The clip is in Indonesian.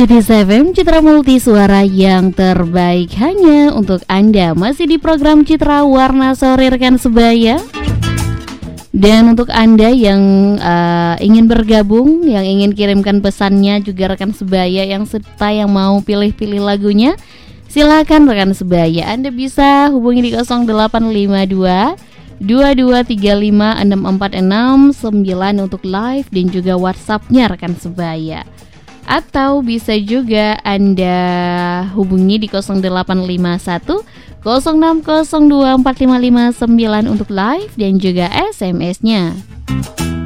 Cuti FM, Citra Multi Suara yang terbaik hanya untuk Anda. Masih di program Citra Warna Sore rekan sebaya. Dan untuk Anda yang ingin bergabung, yang ingin kirimkan pesannya juga rekan sebaya, yang serta yang mau pilih-pilih lagunya, silakan rekan sebaya. Anda bisa hubungi di 0852 2235 6469 untuk live dan juga WhatsApp-nya rekan sebaya. Atau bisa juga Anda hubungi di 0851 0602 4559 untuk live dan juga SMS-nya.